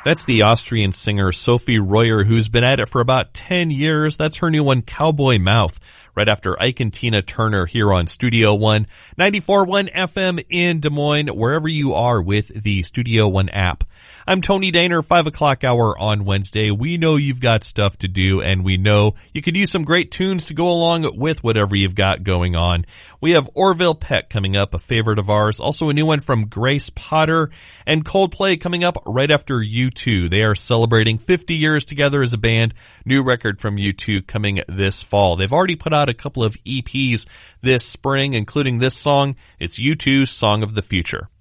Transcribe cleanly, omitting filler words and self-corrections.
That's the Austrian singer Sophie Royer, who's been at it for about 10 years. That's her new one, Cowboy Mouth, right after Ike and Tina Turner here on Studio One, 94.1 FM in Des Moines, wherever you are with the Studio One app. I'm Tony Daner, 5 o'clock hour on Wednesday. We know you've got stuff to do, and we know you could use some great tunes to go along with whatever you've got going on. We have Orville Peck coming up, a favorite of ours. Also a new one from Grace Potter, and Coldplay coming up right after U2. They are celebrating 50 years together as a band. New record from U2 coming this fall. They've already put out a couple of EPs this spring, including this song. It's U2's Song of the Future.